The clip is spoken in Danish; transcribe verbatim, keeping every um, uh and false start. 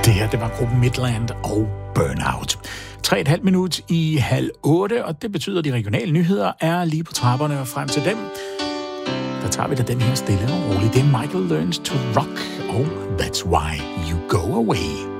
Det her, det var gruppen Midland og Burnout. Tre og et halvt minut i halv otte, og det betyder, at de regionale nyheder er lige på trapperne, og frem til dem, der tager vi da den her stille og roligt. Det er Michael Learns to Rock, og That's Why You Go Away.